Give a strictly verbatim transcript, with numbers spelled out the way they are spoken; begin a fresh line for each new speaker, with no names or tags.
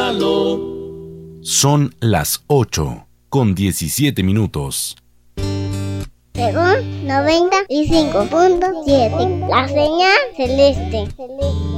regalo.
Son las ocho con diecisiete minutos.
Según noventa y cinco punto siete, la señal celeste.